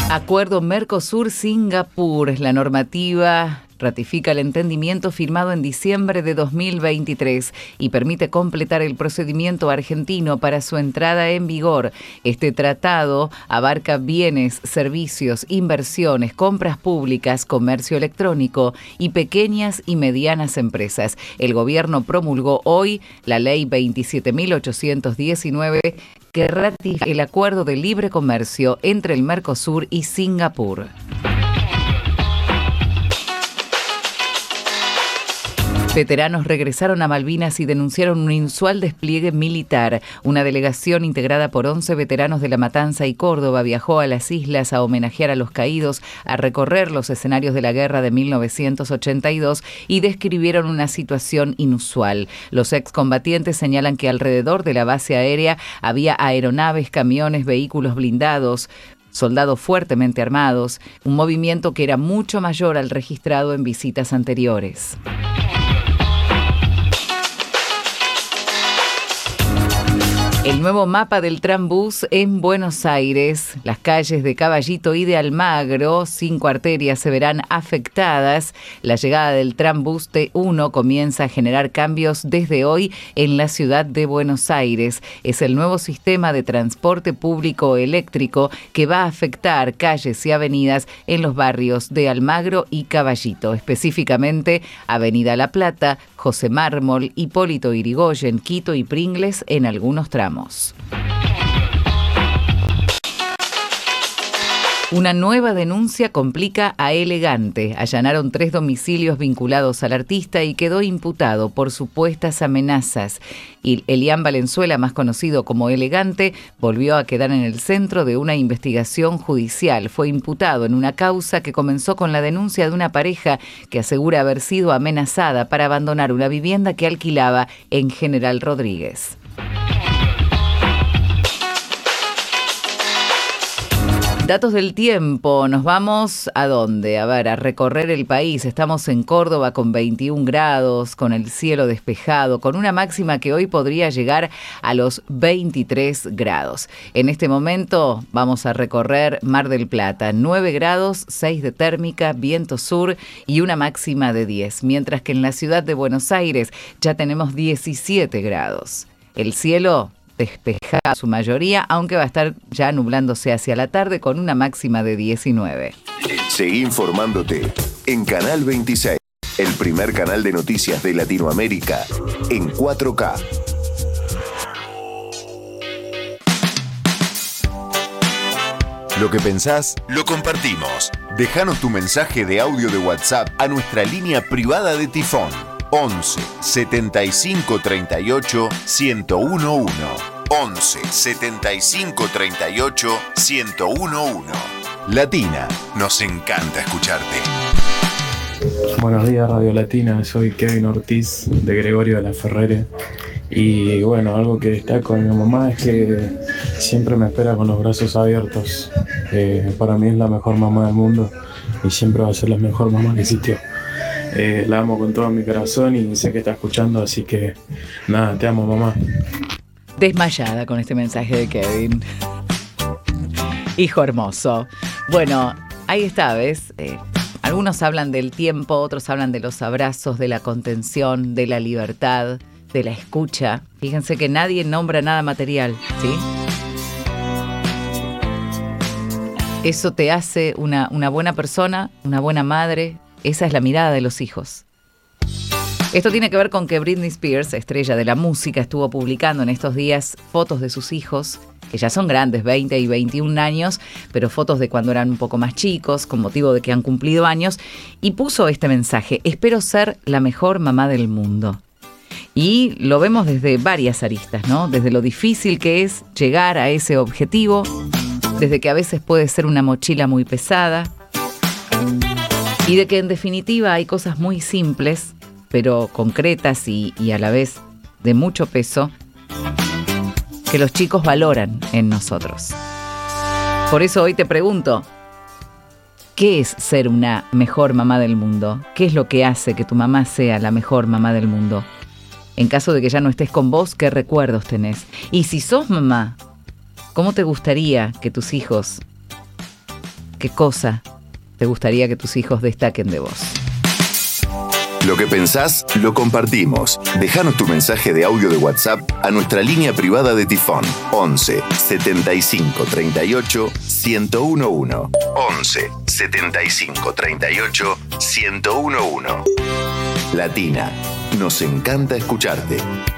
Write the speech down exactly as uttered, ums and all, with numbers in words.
Acuerdo Mercosur-Singapur. La normativa ratifica el entendimiento firmado en diciembre de dos mil veintitrés y permite completar el procedimiento argentino para su entrada en vigor. Este tratado abarca bienes, servicios, inversiones, compras públicas, comercio electrónico y pequeñas y medianas empresas. El gobierno promulgó hoy la ley veintisiete mil ochocientos diecinueve que ratifica el acuerdo de libre comercio entre el Mercosur y Singapur. Veteranos regresaron a Malvinas y denunciaron un inusual despliegue militar. Una delegación integrada por once veteranos de La Matanza y Córdoba viajó a las islas a homenajear a los caídos, a recorrer los escenarios de la guerra de mil novecientos ochenta y dos y describieron una situación inusual. Los excombatientes señalan que alrededor de la base aérea había aeronaves, camiones, vehículos blindados, soldados fuertemente armados, un movimiento que era mucho mayor al registrado en visitas anteriores. El nuevo mapa del Trambús en Buenos Aires. Las calles de Caballito y de Almagro, cinco arterias, se verán afectadas. La llegada del Trambús T uno comienza a generar cambios desde hoy en la ciudad de Buenos Aires. Es el nuevo sistema de transporte público eléctrico que va a afectar calles y avenidas en los barrios de Almagro y Caballito, específicamente Avenida La Plata, José Mármol, Hipólito Yrigoyen, Quito y Pringles en algunos tramos. Una nueva denuncia complica a Elegante. Allanaron tres domicilios vinculados al artista y quedó imputado por supuestas amenazas. Y Elian Valenzuela, más conocido como Elegante, volvió a quedar en el centro de una investigación judicial. Fue imputado en una causa que comenzó con la denuncia de una pareja que asegura haber sido amenazada para abandonar una vivienda que alquilaba en General Rodríguez. Datos del tiempo, nos vamos ¿a dónde? A ver, a recorrer el país. Estamos en Córdoba con veintiún grados, con el cielo despejado, con una máxima que hoy podría llegar a los veintitrés grados. En este momento vamos a recorrer Mar del Plata, nueve grados, seis de térmica, viento sur y una máxima de diez. Mientras que en la ciudad de Buenos Aires ya tenemos diecisiete grados. El cielo despejada su mayoría, aunque va a estar ya nublándose hacia la tarde con una máxima de diecinueve. Seguí informándote en Canal veintiséis, el primer canal de noticias de Latinoamérica en cuatro K. Lo que pensás, lo compartimos. Déjanos tu mensaje de audio de WhatsApp a nuestra línea privada de Tifón. once setenta y cinco treinta y ocho ciento uno. once setenta y cinco treinta y ocho ciento uno. Latina, nos encanta escucharte. Buenos días, Radio Latina. Soy Kevin Ortiz, de Gregorio de la Ferrere. Y bueno, algo que destaco de mi mamá es que siempre me espera con los brazos abiertos. Eh, para mí es la mejor mamá del mundo y siempre va a ser la mejor mamá que existió. Eh, la amo con todo mi corazón y sé que está escuchando, así que nada, te amo, mamá. Desmayada con este mensaje de Kevin. Hijo hermoso. Bueno, ahí está, ¿ves? Eh, algunos hablan del tiempo, otros hablan de los abrazos, de la contención, de la libertad, de la escucha. Fíjense que nadie nombra nada material, ¿sí? Eso te hace una, una buena persona, una buena madre. Esa es la mirada de los hijos. Esto tiene que ver con que Britney Spears, estrella de la música, estuvo publicando en estos días fotos de sus hijos, que ya son grandes, veinte y veintiún años, pero fotos de cuando eran un poco más chicos, con motivo de que han cumplido años, y puso este mensaje: espero ser la mejor mamá del mundo. Y lo vemos desde varias aristas, ¿no? Desde lo difícil que es llegar a ese objetivo, desde que a veces puede ser una mochila muy pesada, y de que en definitiva hay cosas muy simples, pero concretas y, y a la vez de mucho peso, que los chicos valoran en nosotros. Por eso hoy te pregunto, ¿qué es ser una mejor mamá del mundo? ¿Qué es lo que hace que tu mamá sea la mejor mamá del mundo? En caso de que ya no estés con vos, ¿qué recuerdos tenés? Y si sos mamá, ¿cómo te gustaría que tus hijos ¿Qué cosa te gustaría que tus hijos destaquen de vos? Lo que pensás, lo compartimos. Déjanos tu mensaje de audio de WhatsApp a nuestra línea privada de Tifón. once setenta y cinco treinta y ocho ciento uno. once setenta y cinco treinta y ocho ciento uno. Latina, nos encanta escucharte.